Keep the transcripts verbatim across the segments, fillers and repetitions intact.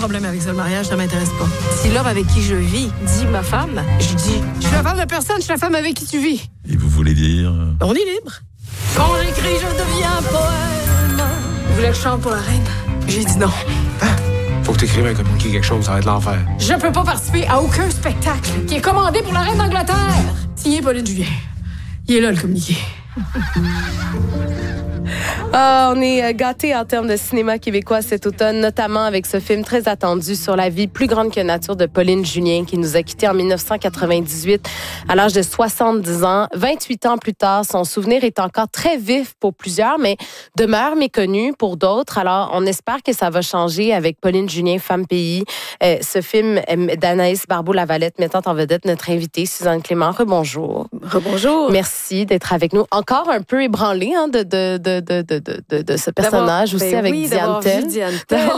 problème avec ça, le mariage, ça m'intéresse pas. Si l'homme avec qui je vis dit ma femme, je dis, je suis la femme de personne, je suis la femme avec qui tu vis. Et vous voulez dire... On est libre. Quand j'écris, je deviens poème. Vous voulez que je chante pour la reine? J'ai dit non. Hein? Faut que t'écrives un communiqué quelque chose, ça va être l'enfer. Je peux pas participer à aucun spectacle qui est commandé pour la reine d'Angleterre. Signé Pauline Julien. Il est là, le communiqué. Ah, on est gâtés en termes de cinéma québécois cet automne, notamment avec ce film très attendu sur la vie plus grande que nature de Pauline Julien, qui nous a quittés en dix-neuf cent quatre-vingt-dix-huit à l'âge de soixante-dix ans. vingt-huit ans plus tard, son souvenir est encore très vif pour plusieurs, mais demeure méconnu pour d'autres. Alors, on espère que ça va changer avec Pauline Julien, Femme Pays. Euh, ce film d'Anaïs Barbeau-Lavalette mettant en vedette notre invitée, Suzanne Clément. Rebonjour. Rebonjour. Merci d'être avec nous. Encore un peu ébranlée hein, de, de, de, de, de De, de, de ce personnage d'avoir, aussi ben avec oui, Diane Tell. Diane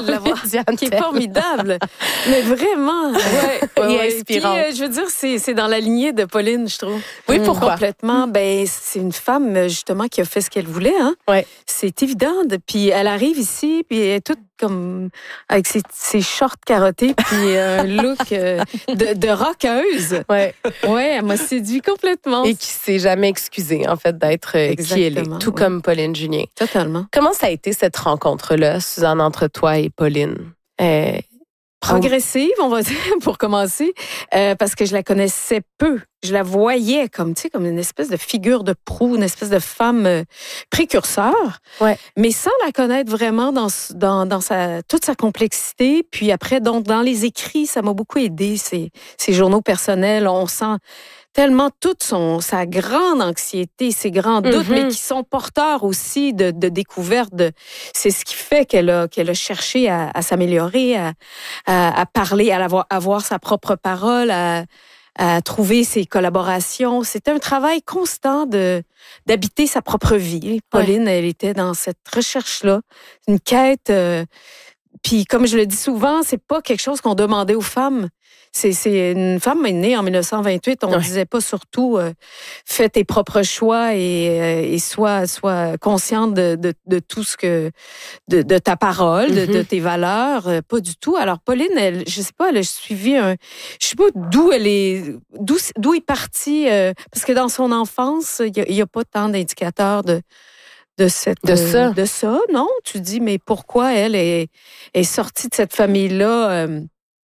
Tell, qui est formidable. Mais vraiment, ouais, ouais, et ouais. inspirante. Puis, euh, je veux dire, c'est, c'est dans la lignée de Pauline, je trouve. Oui, pourquoi? Complètement. Ben, c'est une femme, justement, qui a fait ce qu'elle voulait. Hein? Ouais. C'est évident. Puis elle arrive ici, puis elle est toute comme avec ses, ses shorts carottés puis un look euh, de, de rockeuse. Ouais. Ouais, elle m'a séduit complètement. Et qui s'est jamais excusée, en fait, d'être euh, qui elle est, tout ouais. comme Pauline Julien. Totalement. Comment ça a été cette rencontre-là, Suzanne, entre toi et Pauline? Euh, Progressive, on va dire, pour commencer, euh, parce que je la connaissais peu. Je la voyais comme, tu sais, comme une espèce de figure de proue, une espèce de femme euh, précurseur, ouais. mais sans la connaître vraiment dans, dans, dans sa, toute sa complexité. Puis après, donc, dans les écrits, ça m'a beaucoup aidé, ces, ces journaux personnels. On sent tellement toute son, sa grande anxiété, ses grands doutes, mm-hmm. mais qui sont porteurs aussi de, de découvertes. De, c'est ce qui fait qu'elle a, qu'elle a cherché à, à s'améliorer, à, à, à parler, à avoir, à avoir sa propre parole, à, à trouver ses collaborations. C'était un travail constant de, d'habiter sa propre vie. Pauline, ouais. elle était dans cette recherche-là, une quête. Euh, puis comme je le dis souvent, c'est pas quelque chose qu'on demandait aux femmes. C'est, c'est une femme née en dix-neuf cent vingt-huit. On ne ouais. disait pas surtout euh, fais tes propres choix et, euh, et sois, sois consciente de, de, de tout ce que de, de ta parole, mm-hmm. de, de tes valeurs. Euh, pas du tout. Alors Pauline, elle, je sais pas, elle a suivi un, je sais pas d'où elle est, d'où d'où est partie euh, parce que dans son enfance, il y a, y a pas tant d'indicateurs de de cette de ça, de ça, non? Tu dis mais pourquoi elle est, est sortie de cette famille-là? Euh,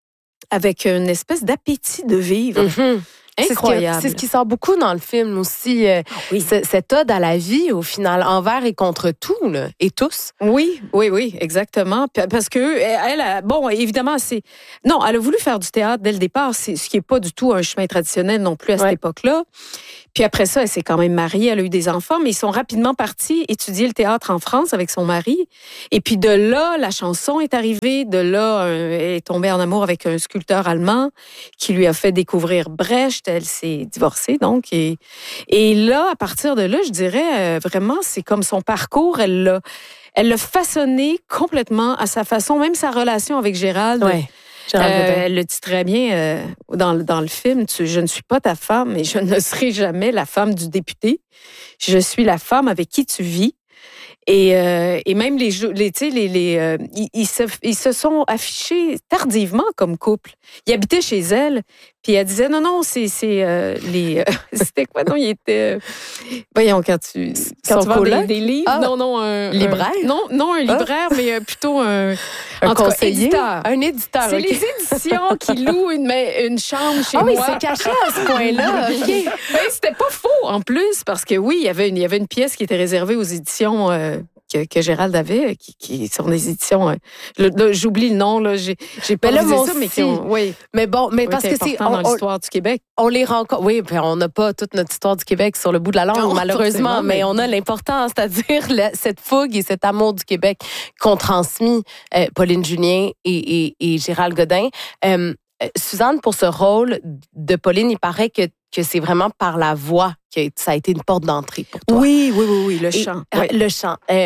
avec une espèce d'appétit de vivre. Mm-hmm. Incroyable. C'est ce, c'est ce qui sort beaucoup dans le film aussi. Euh, oh, oui. Cette ode à la vie, au final, envers et contre tout, là, et tous. Oui, oui, oui, exactement. Parce que elle, a, bon, évidemment, c'est... Non, elle a voulu faire du théâtre dès le départ, c'est, ce qui n'est pas du tout un chemin traditionnel non plus à cette ouais. époque-là. Puis après ça, elle s'est quand même mariée, elle a eu des enfants, mais ils sont rapidement partis étudier le théâtre en France avec son mari. Et puis de là, la chanson est arrivée. De là, elle est tombée en amour avec un sculpteur allemand qui lui a fait découvrir Brecht. Elle s'est divorcée, donc. Et, et là, à partir de là, je dirais, vraiment, c'est comme son parcours. Elle l'a, elle l'a façonné complètement à sa façon, même sa relation avec Gérald. Ouais. Euh, elle le dit très bien euh, dans, dans le film, tu, je ne suis pas ta femme et je ne serai jamais la femme du député. Je suis la femme avec qui tu vis. Et, euh, et même les, les, tu sais, les, les, euh, ils, ils, se, ils se sont affichés tardivement comme couple. Ils habitaient chez elle, puis elle disait non, non, c'est, c'est euh, les. Euh, c'était quoi, non, il était. Euh, voyons, quand tu. Quand tu vends des, des livres. Ah, non, non, un. Libraire? Un, non, non, un libraire, ah. mais plutôt un. Un conseiller. Cas, éditeur. Un éditeur. C'est okay. Les éditions qui louent une, une chambre chez ah, moi. Ah oui, c'est caché à ce point-là. Okay. Ben, c'était pas faux, en plus, parce que oui, il y avait une, il y avait une pièce qui était réservée aux éditions. Euh, Que, que Gérald avait, qui, qui sont des éditions. Euh, le, le, j'oublie le nom, là. J'ai, j'ai pas mais là, ça, mais qui ont, oui. Mais bon, mais oui, parce que c'est. On, dans l'histoire du Québec. On les rencontre. Oui, puis on n'a pas toute notre histoire du Québec sur le bout de la langue, non, malheureusement, mais... mais on a l'important, c'est-à-dire la, cette fougue et cet amour du Québec qu'ont transmis euh, Pauline Julien et, et, et Gérald Godin. Euh, Suzanne, pour ce rôle de Pauline, il paraît que que c'est vraiment par la voix que ça a été une porte d'entrée pour toi. Oui, oui, oui, oui, le chant. Et, oui. Le chant. Euh,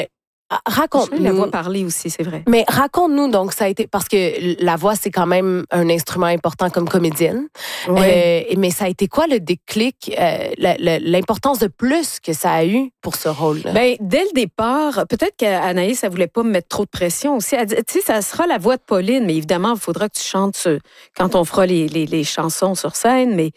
Raconte-nous. La voix parler aussi, c'est vrai. Mais raconte-nous, donc, ça a été... Parce que la voix, c'est quand même un instrument important comme comédienne. Oui. Euh, mais ça a été quoi le déclic, euh, la, la, l'importance de plus que ça a eu pour ce rôle-là? Bien, dès le départ, peut-être qu'Anaïs, elle voulait pas me mettre trop de pression aussi. Elle dit, tu sais, ça sera la voix de Pauline, mais évidemment, il faudra que tu chantes sur, quand on fera les, les, les chansons sur scène, mais...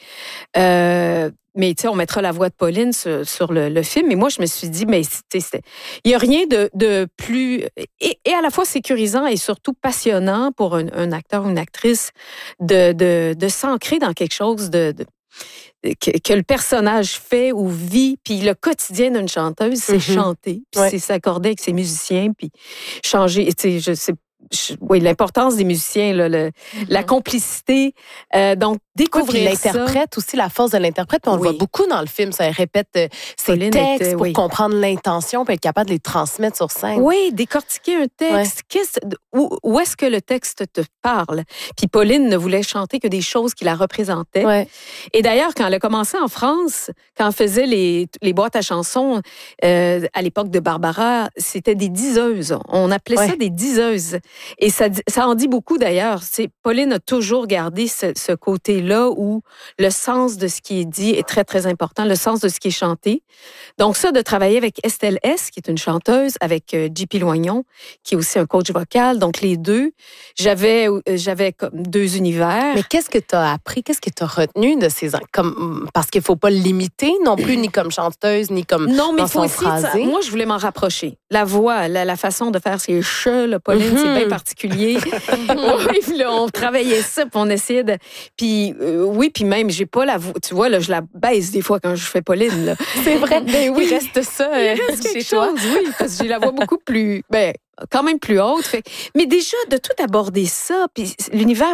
Euh, Mais tu sais, on mettra la voix de Pauline sur, sur le, le film. Mais moi, je me suis dit, mais il n'y a rien de, de plus... Et, et à la fois sécurisant et surtout passionnant pour un, un acteur ou une actrice de, de, de s'ancrer dans quelque chose de... de Que, que le personnage fait ou vit, puis le quotidien d'une chanteuse, c'est mm-hmm. chanter, puis ouais. c'est s'accorder avec ses musiciens, puis changer, tu sais, je sais Je, oui, l'importance des musiciens, là, le, mm-hmm. la complicité. Euh, donc, découvrir oui, l'interprète ça. aussi, la force de l'interprète. Puis on oui. le voit beaucoup dans le film. Ça répète euh, ses Pauline textes était, pour oui. comprendre l'intention puis être capable de les transmettre sur scène. Oui, décortiquer un texte. Ouais. Qu'est-ce, où, où est-ce que le texte te parle? Puis Pauline ne voulait chanter que des choses qui la représentaient. Ouais. Et d'ailleurs, quand elle a commencé en France, quand elle faisait les, les boîtes à chansons, euh, à l'époque de Barbara, c'était des diseuses. On appelait ouais. ça des diseuses. Et ça, ça en dit beaucoup d'ailleurs. C'est, Pauline a toujours gardé ce, ce côté-là où le sens de ce qui est dit est très, très important, le sens de ce qui est chanté. Donc ça, de travailler avec Estelle S, qui est une chanteuse, avec J P Loignon, qui est aussi un coach vocal. Donc les deux, j'avais, j'avais comme deux univers. Mais qu'est-ce que tu as appris? Qu'est-ce que tu as retenu de ces... Comme, parce qu'il ne faut pas le limiter non plus, ni comme chanteuse, ni comme non, mais dans son faut aussi, ça, moi, je voulais m'en rapprocher. La voix, la, la façon de faire ses cheveux, là, Pauline, mm-hmm. c'est bien particulier. Oui, puis là, on travaillait ça, puis on essayait de... Puis euh, oui, puis même, j'ai pas la voix... Tu vois, là, je la baisse des fois quand je fais Pauline, là. C'est vrai. Ben oui, il reste ça euh, il reste chez quelque toi. Chose, oui, parce que j'ai la voix beaucoup plus... Ben, quand même plus haute. Fait. Mais déjà, de tout aborder ça, puis l'univers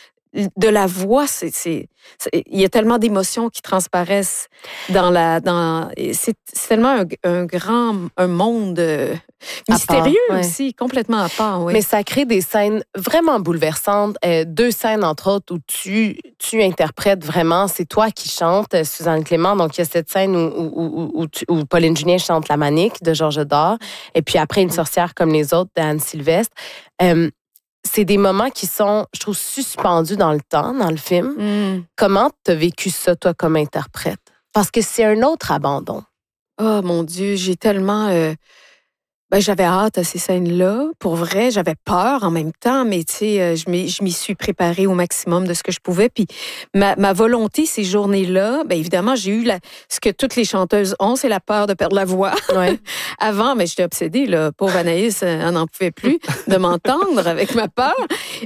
de la voix, c'est, c'est, c'est, il y a tellement d'émotions qui transparaissent dans la, dans, c'est, c'est tellement un, un grand, un monde mystérieux part, aussi, ouais. complètement à part. Oui. Mais ça crée des scènes vraiment bouleversantes. Euh, deux scènes, entre autres, où tu, tu interprètes vraiment, c'est toi qui chantes, Suzanne Clément. Donc, il y a cette scène où, où, où, où, tu, où Pauline Julien chante La Manique de Georges Dard, et puis après Une sorcière comme les autres d'Anne Sylvestre. Euh, C'est des moments qui sont, je trouve, suspendus dans le temps, dans le film. Mm. Comment tu as vécu ça, toi, comme interprète? Parce que c'est un autre abandon. Oh, mon Dieu, j'ai tellement... Euh... Ben, j'avais hâte à ces scènes-là. Pour vrai, j'avais peur en même temps, mais tu sais, je m'y, je m'y suis préparée au maximum de ce que je pouvais. Puis ma, ma volonté, ces journées-là, ben évidemment, j'ai eu la, ce que toutes les chanteuses ont, c'est la peur de perdre la voix. Ouais. Avant, mais j'étais obsédée, là. Pauvre Anaïs, elle n'en pouvait plus de m'entendre avec ma peur.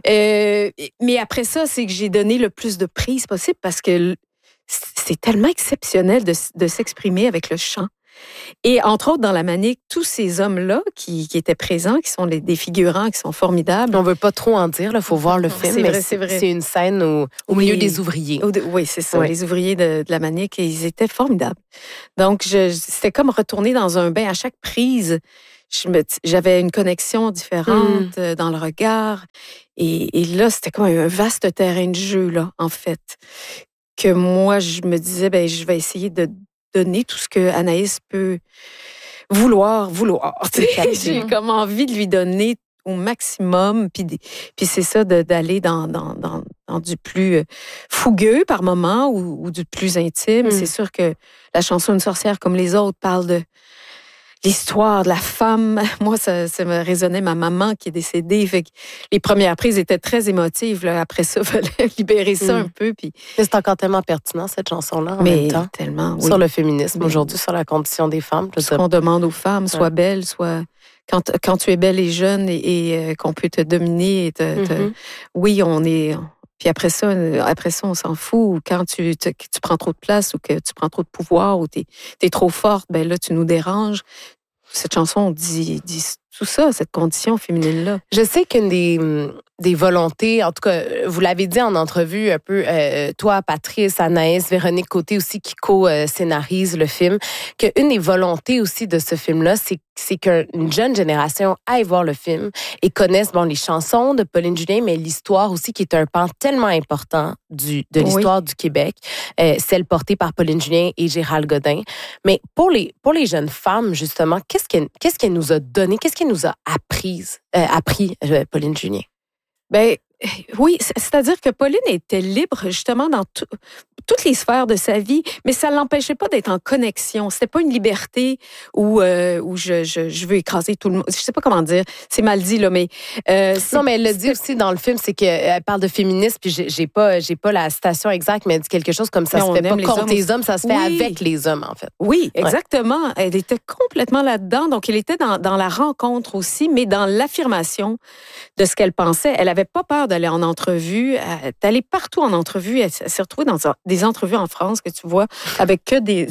Euh, mais après ça, c'est que j'ai donné le plus de prise possible parce que c'est tellement exceptionnel de, de s'exprimer avec le chant. Et entre autres, dans La Manique, tous ces hommes-là qui, qui étaient présents, qui sont les, des figurants, qui sont formidables. On ne veut pas trop en dire, il faut voir le film, c'est mais vrai, c'est, c'est, vrai. c'est une scène au, au oui. milieu des ouvriers. Oui, c'est ça, oui. les ouvriers de, de La Manique, et ils étaient formidables. Donc, je, c'était comme retourner dans un bain. À chaque prise, je me, j'avais une connexion différente mm. dans le regard. Et, et là, c'était comme un vaste terrain de jeu, là, en fait, que moi, je me disais, ben, je vais essayer de donner tout ce que Anaïs peut vouloir, vouloir. J'ai comme envie de lui donner au maximum, puis, puis c'est ça, de, d'aller dans, dans, dans, dans du plus fougueux par moment ou, ou du plus intime. Mm. C'est sûr que la chanson Une sorcière comme les autres parle de l'histoire de la femme. Moi, ça, ça me résonnait, ma maman qui est décédée. Fait que les premières prises étaient très émotives. Là. Après ça, il fallait libérer ça mm. un peu. Puis... Mais c'est encore tellement pertinent, cette chanson-là, en Mais même temps. tellement, oui. Sur le féminisme, Mais... aujourd'hui, sur la condition des femmes. Ce qu'on demande aux femmes, sois ouais. belle, sois... Quand, quand tu es belle et jeune et, et euh, qu'on peut te dominer, et te, mm-hmm. te... oui, on est... Puis après ça, après ça, on s'en fout. Quand tu, tu, tu prends trop de place ou que tu prends trop de pouvoir ou tu es trop forte, ben là, tu nous déranges. Cette chanson dit, dit tout ça, cette condition féminine-là. Je sais qu'une des, des volontés, en tout cas, vous l'avez dit en entrevue un peu, euh, toi, Patrice, Anaïs, Véronique Côté aussi, qui co-scénarise le film, qu'une des volontés aussi de ce film-là, c'est, c'est qu'une jeune génération aille voir le film et connaisse bon, les chansons de Pauline Julien, mais l'histoire aussi, qui est un pan tellement important du, de l'histoire oui. du Québec, euh, celle portée par Pauline Julien et Gérald Godin. Mais pour les, pour les jeunes femmes, justement, qu'est-ce qu'elle, qu'est-ce qu'elle nous a donné, qu'est-ce qu'elle nous a appris, euh, appris euh, Pauline Julien? Ben oui, c'est-à-dire que Pauline était libre justement dans tout, toutes les sphères de sa vie, mais ça ne l'empêchait pas d'être en connexion. C'était pas une liberté où, euh, où je, je, je veux écraser tout le monde. Je sais pas comment dire, c'est mal dit là, mais euh, non, mais elle le dit aussi dans le film, c'est qu'elle parle de féminisme, puis j'ai, j'ai pas, j'ai pas la citation exacte, mais elle dit quelque chose comme ça mais se fait pas les contre hommes les hommes, ça se fait oui. avec les hommes en fait. Oui, exactement. Ouais. Elle était complètement là-dedans, donc elle était dans, dans la rencontre aussi, mais dans l'affirmation de ce qu'elle pensait. Elle avait pas peur d'aller en entrevue, elle est allée partout en entrevue. Elle s'est retrouvée dans des entrevues en France que tu vois avec que des,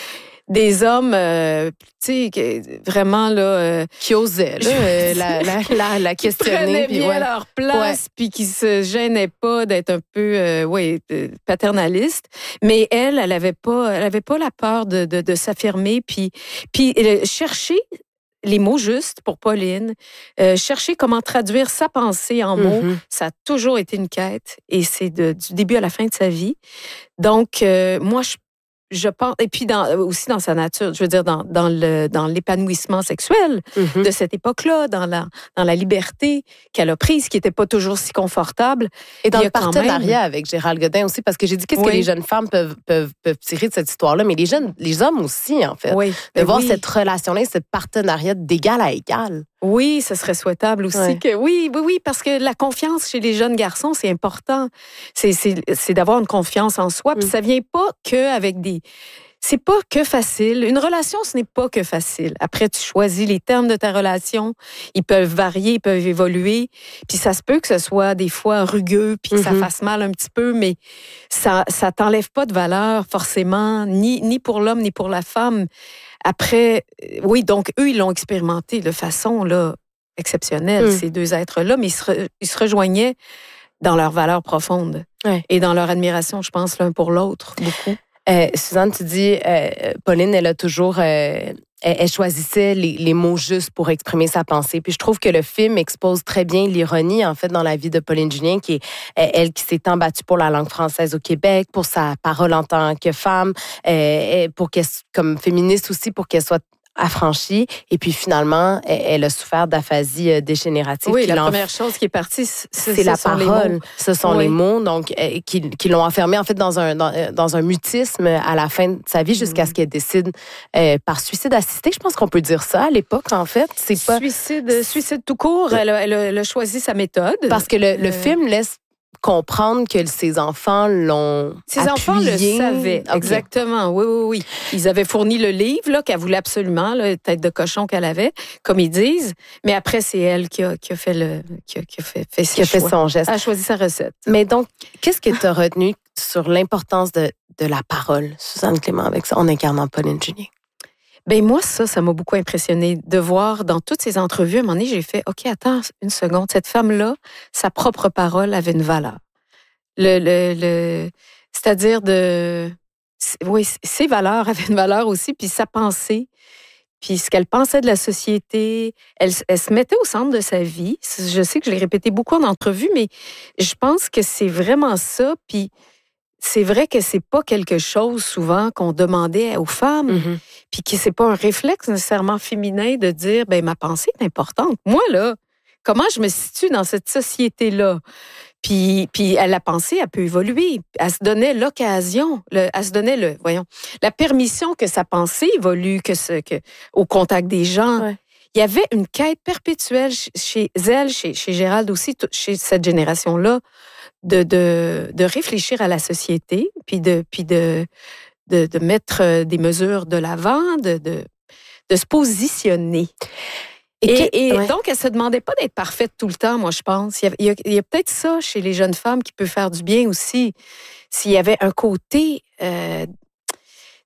des hommes, euh, tu sais, vraiment là, euh, qui osaient là, euh, la, la, la, la questionner, qui prenaient bien ouais. leur place, ouais. puis qui se gênaient pas d'être un peu, euh, ouais, paternaliste. Mais elle, elle avait pas, elle avait pas la peur de, de, de s'affirmer, puis, puis chercher les mots justes pour Pauline, euh, chercher comment traduire sa pensée en mots, mm-hmm. ça a toujours été une quête et c'est de, du début à la fin de sa vie. Donc, euh, moi, je Je pense, et puis dans, aussi dans sa nature, je veux dire, dans, dans, le, dans l'épanouissement sexuel mm-hmm. de cette époque-là, dans la, dans la liberté qu'elle a prise, qui n'était pas toujours si confortable. Et dans le partenariat même... avec Gérald Godin aussi, parce que j'ai dit qu'est-ce oui. que les jeunes femmes peuvent, peuvent, peuvent tirer de cette histoire-là, mais les, jeunes, les hommes aussi, en fait. Oui. De voir oui. cette relation-là, ce partenariat d'égal à égal. Oui, ce serait souhaitable aussi ouais. que oui, oui, oui, parce que la confiance chez les jeunes garçons, c'est important. C'est, c'est, c'est d'avoir une confiance en soi, mm. puis ça vient pas que avec des. C'est pas que facile. Une relation, ce n'est pas que facile. Après, tu choisis les termes de ta relation. Ils peuvent varier, ils peuvent évoluer. Puis ça se peut que ce soit des fois rugueux, puis que mm-hmm. ça fasse mal un petit peu, mais ça, ça t'enlève pas de valeur forcément, ni, ni pour l'homme, ni pour la femme. Après, oui, donc eux, ils l'ont expérimenté de façon là, exceptionnelle, mm. ces deux êtres-là, mais ils se, re, ils se rejoignaient dans leurs valeurs profondes ouais. et dans leur admiration, je pense, l'un pour l'autre, beaucoup. Euh, Suzanne, tu dis, euh, Pauline, elle a toujours... Euh, elle, elle choisissait les, les mots justes pour exprimer sa pensée. Puis je trouve que le film expose très bien l'ironie, en fait, dans la vie de Pauline Julien, qui est elle qui s'est tant battue pour la langue française au Québec, pour sa parole en tant que femme, euh, pour qu'elle, comme féministe aussi, pour qu'elle soit affranchie. Et puis finalement, elle, elle a souffert d'aphasie dégénérative. Oui, la première chose qui est partie, c'est, c'est la parole. Ce sont oui. les mots, donc euh, qui, qui l'ont enfermée en fait dans un dans, dans un mutisme à la fin de sa vie jusqu'à ce qu'elle décide euh, par suicide assisté. Je pense qu'on peut dire ça à l'époque en fait. C'est pas suicide, suicide tout court. Elle a, elle a, elle a choisi sa méthode parce que le, le euh... film laisse comprendre que ses enfants l'ont Ses appuyé. enfants le savaient, okay. exactement. Oui, oui, oui. Ils avaient fourni le livre là, qu'elle voulait absolument, la tête de cochon qu'elle avait, comme ils disent. Mais après, c'est elle qui a, qui a fait le, qui a, qui a fait, fait, qui a fait son geste. Elle a choisi sa recette. Mais donc, qu'est-ce que tu as retenu sur l'importance de, de la parole, Suzanne Clément, avec ça, en incarnant Pauline Julien? Ben moi, ça, ça m'a beaucoup impressionné de voir dans toutes ces entrevues, à un moment donné, j'ai fait, OK, attends une seconde, cette femme-là, sa propre parole avait une valeur. Le, le, le, c'est-à-dire de... Oui, ses valeurs avaient une valeur aussi, puis sa pensée, puis ce qu'elle pensait de la société, elle, elle se mettait au centre de sa vie. Je sais que je l'ai répété beaucoup en entrevue, mais je pense que c'est vraiment ça, puis... C'est vrai que c'est pas quelque chose souvent qu'on demandait aux femmes, mm-hmm. puis que c'est pas un réflexe nécessairement féminin de dire ben ma pensée est importante. Moi là, comment je me situe dans cette société là? Puis puis elle, la pensée, elle peut évoluer. Elle se donnait l'occasion, le, elle se donnait le voyons la permission que sa pensée évolue, que ce que au contact des gens. Ouais. Il y avait une quête perpétuelle chez elle, chez, chez Gérald aussi, chez cette génération-là, de, de, de réfléchir à la société, puis de, puis de, de, de mettre des mesures de l'avant, de, de, de se positionner. Et, et, et ouais. donc, elle ne se demandait pas d'être parfaite tout le temps, moi, je pense. Il y a, il y a peut-être ça chez les jeunes femmes qui peut faire du bien aussi. S'il y avait un côté... Euh,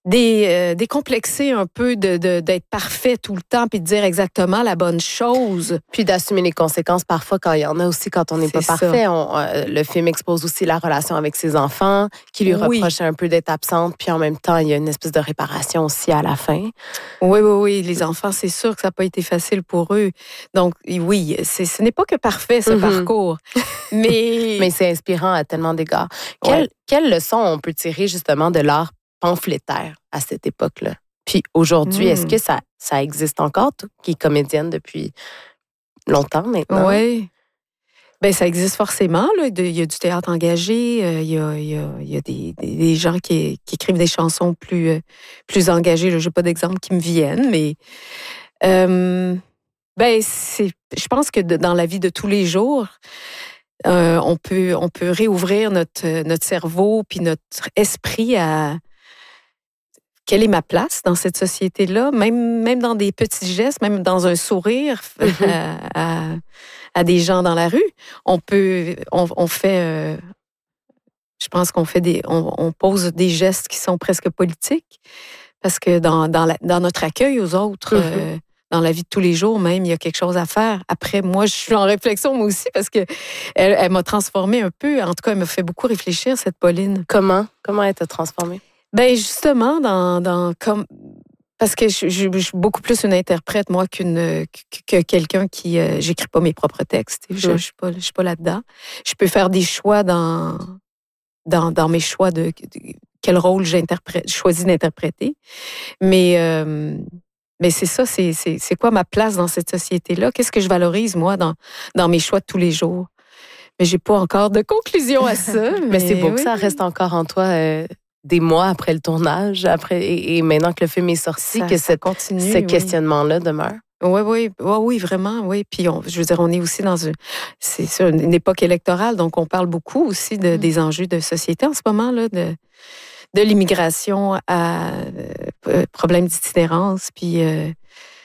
des, euh, décomplexer un peu de, de, d'être parfait tout le temps puis de dire exactement la bonne chose. Puis d'assumer les conséquences parfois quand il y en a aussi, quand on n'est pas parfait. On, euh, le film expose aussi la relation avec ses enfants, qui lui Oui. reprochent un peu d'être absente, puis en même temps, il y a une espèce de réparation aussi à la fin. Oui, oui, oui. Les enfants, c'est sûr que ça n'a pas été facile pour eux. Donc, oui, c'est, ce n'est pas que parfait, ce Mm-hmm. parcours. Mais... Mais c'est inspirant à tellement d'égards. Quelle, Ouais. quelle leçon on peut tirer justement de l'art pamphlétaire à cette époque-là? Puis aujourd'hui, Mm. est-ce que ça, ça existe encore, toi, qui es comédienne depuis longtemps maintenant? Oui. Ben ça existe forcément. Là. Il y a du théâtre engagé, euh, il y a, il y a, il y a des, des, des gens qui, qui écrivent des chansons plus, euh, plus engagées. Je n'ai pas d'exemple qui me viennent, mais euh, ben c'est, je pense que de, dans la vie de tous les jours, euh, on peut, on peut réouvrir notre, notre cerveau puis notre esprit à quelle est ma place dans cette société-là, même, même dans des petits gestes, même dans un sourire à, à, à des gens dans la rue. On peut, on, on fait, euh, je pense qu'on fait des, on, on pose des gestes qui sont presque politiques, parce que dans, dans, la, dans notre accueil aux autres, mm-hmm. euh, dans la vie de tous les jours, même, il y a quelque chose à faire. Après, moi, je suis en réflexion, moi aussi, parce que elle, elle m'a transformée un peu. En tout cas, elle m'a fait beaucoup réfléchir, cette Pauline. Comment? Comment elle t'a transformée? Ben justement, dans, dans comme parce que je, je, je suis beaucoup plus une interprète, moi, qu'une que, que quelqu'un qui... Euh, j'écris pas mes propres textes. Je ne suis pas, je suis pas là-dedans. Je peux faire des choix dans, dans, dans mes choix de, de quel rôle j'interprète, choisis d'interpréter. Mais, euh, mais c'est ça, c'est, c'est, c'est quoi ma place dans cette société-là? Qu'est-ce que je valorise, moi, dans, dans mes choix de tous les jours? Mais j'ai pas encore de conclusion à ça. mais, mais c'est beau oui. que ça reste encore en toi... Euh... des mois après le tournage, après et, et maintenant que le film est sorti, ça, que ça cette, continue, ce oui. questionnement-là demeure. Oui, oui, oui, oui, vraiment, oui. Puis, on, je veux dire, on est aussi dans une, c'est sur une époque électorale, donc on parle beaucoup aussi de, mm. des enjeux de société en ce moment, là, de, de l'immigration à euh, problème d'itinérance, puis euh,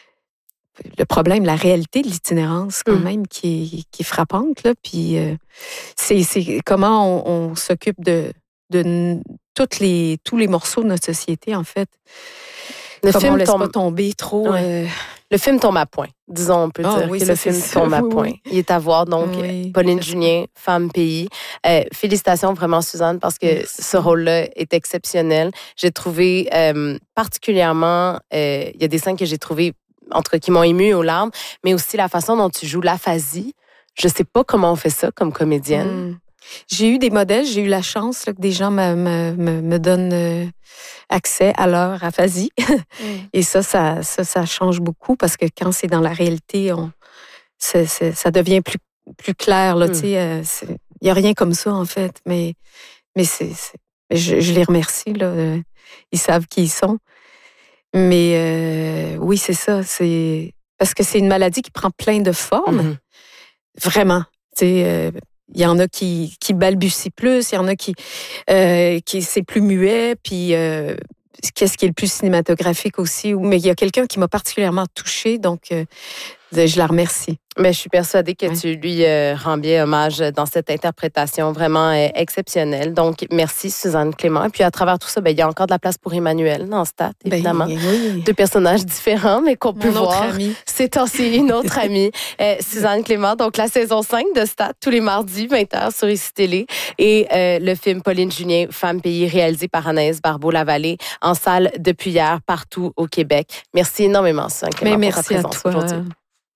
le problème, la réalité de l'itinérance quand mm. même qui est, qui est frappante, là. Puis, euh, c'est, c'est comment on, on s'occupe de de toutes les, tous les morceaux de notre société, en fait. Le Comme film on laisse tombe... pas tomber trop... Ouais. Euh... Le film tombe à point, disons, on peut oh, dire oui, que ça, le film ça. tombe à oui, point. oui. Il est à voir, donc, oui, Pauline Julien, Femme Pays. Euh, félicitations vraiment, Suzanne, parce que Merci. ce rôle-là est exceptionnel. J'ai trouvé euh, particulièrement... Euh, il y a des scènes que j'ai trouvées, en tout cas, qui m'ont émue aux larmes, mais aussi la façon dont tu joues l'aphasie. Je sais pas comment on fait ça comme comédienne. Mm. J'ai eu des modèles, j'ai eu la chance là, que des gens me, me, me, me donnent euh, accès à leur aphasie. Mm. Et ça, ça, ça, ça change beaucoup parce que quand c'est dans la réalité, on, c'est, c'est, ça devient plus, plus clair. Là, mm. tu sais, euh, il n'y a rien comme ça, en fait. Mais, mais c'est, c'est, je, je les remercie. Là, euh, ils savent qui ils sont. Mais euh, oui, c'est ça. C'est, parce que c'est une maladie qui prend plein de formes. Mm. Vraiment. Tu sais... Euh, il y en a qui, qui balbutient plus, il y en a qui, euh, qui c'est plus muet, puis euh, qu'est-ce qui est le plus cinématographique aussi. Mais il y a quelqu'un qui m'a particulièrement touchée, donc euh, je la remercie. Mais je suis persuadée que ouais. tu lui euh, rends bien hommage dans cette interprétation vraiment euh, exceptionnelle. Donc, merci Suzanne Clément. Et puis, à travers tout ça, ben, il y a encore de la place pour Emmanuel dans Stat, évidemment. Ben, oui. Deux personnages différents, mais qu'on Mon peut voir. Amie. C'est aussi une autre amie, euh, Suzanne Clément. Donc, la saison cinq de Stat, tous les mardis, vingt heures sur I C I Télé. Et euh, le film Pauline Julien, Femme Pays, réalisé par Anaïs Barbeau-Lavallée, en salle depuis hier, partout au Québec. Merci énormément, Suzanne Clément, mais pour ta merci présence à toi. aujourd'hui.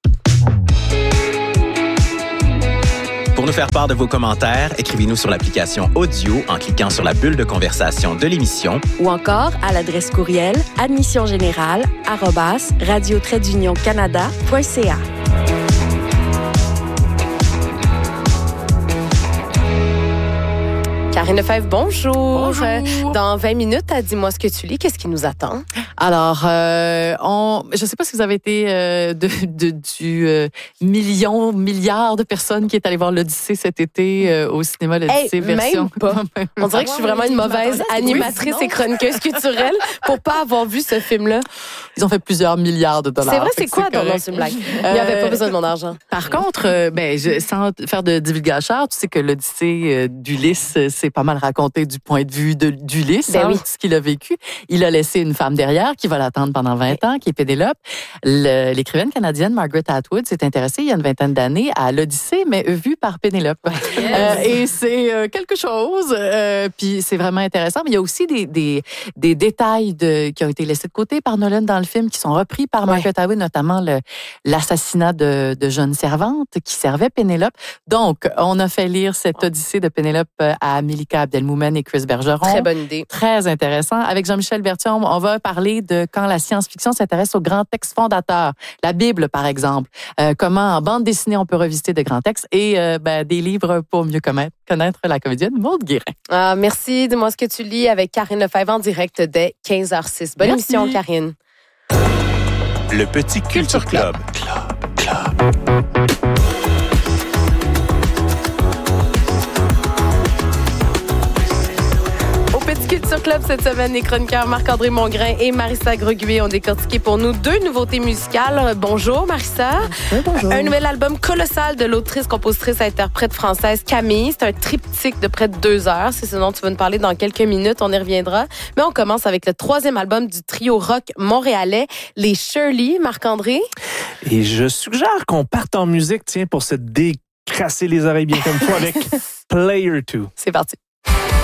Pour nous faire part de vos commentaires, écrivez-nous sur l'application Audio en cliquant sur la bulle de conversation de l'émission ou encore à l'adresse courriel admissiongénérale arobase radio trait d'union canada point c a. Karine Lefebvre, bonjour. Bonjour. Dans vingt minutes, à Dis-moi ce que tu lis. Qu'est-ce qui nous attend? Alors, euh, on, je ne sais pas si vous avez été euh, de, de, du euh, million, milliard de personnes qui est allé voir l'Odyssée cet été euh, au cinéma, l'Odyssée hey, version. Même pas. On dirait que je suis vraiment une mauvaise animatrice et chroniqueuse culturelle pour pas avoir vu ce film-là. Ils ont fait plusieurs milliards de dollars. C'est vrai, c'est quoi ton nom, c'est une blague? Il n'y avait pas besoin de mon argent. Par contre, euh, ben, je, sans faire de divulgation, tu sais que l'Odyssée euh, d'Ulysse, c'est pas mal raconté du point de vue de, d'Ulysse, Ben hein, oui. ce qu'il a vécu. Il a laissé une femme derrière qui va l'attendre pendant vingt ans, qui est Pénélope. Le, l'écrivaine canadienne Margaret Atwood s'est intéressée il y a une vingtaine d'années à l'Odyssée, mais vue par Pénélope. Yes. Euh, et c'est euh, quelque chose, euh, puis c'est vraiment intéressant. Mais il y a aussi des, des, des détails de, qui ont été laissés de côté par Nolan dans le film, qui sont repris par Margaret Atwood, notamment le, l'assassinat de, de jeunes servantes qui servaient Pénélope. Donc, on a fait lire cette Odyssée de Pénélope à Milika Abdelmoumen et Chris Bergeron. Très bonne idée. Très intéressant. Avec Jean-Michel Berthiaume, on va parler de quand la science-fiction s'intéresse aux grands textes fondateurs. La Bible, par exemple. Euh, comment en bande dessinée on peut revisiter de grands textes et euh, ben, des livres pour mieux connaître, connaître la comédienne Maude Guérin. Ah, merci. Dis-moi ce que tu lis avec Karine Lefebvre en direct dès quinze heures six. Bonne Merci. émission, Karine. Le Petit Culture Club. Club, club. Petit Culture Club cette semaine, les chroniqueurs Marc-André Mongrain et Marissa Greguet ont décortiqué pour nous deux nouveautés musicales. Bonjour Marissa. Oui, bonjour. Un nouvel album colossal de l'autrice, compositrice, interprète française Camille. C'est un triptyque de près de deux heures. C'est ce dont tu vas nous parler dans quelques minutes. On y reviendra. Mais on commence avec le troisième album du trio rock montréalais, les Shirley. Marc-André. Et je suggère qu'on parte en musique, tiens, pour se décrasser les oreilles bien comme toi avec Player deux. C'est parti.